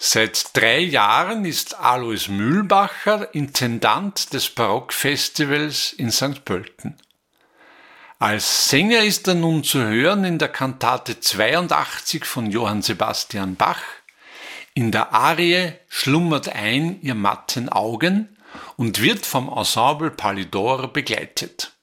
Seit 3 Jahren ist Alois Mühlbacher Intendant des Barockfestivals in St. Pölten. Als Sänger ist er nun zu hören in der Kantate 82 von Johann Sebastian Bach, in der Arie Schlummert ein, ihr matten Augen und wird vom Ensemble Palidor begleitet.